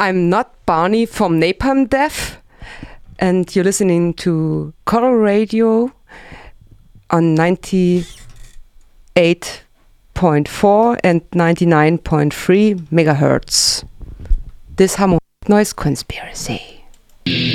I'm not Barney from Napalm Death, and you're listening to Color Radio on 98.4 and 99.3 megahertz. This harmonic noise conspiracy.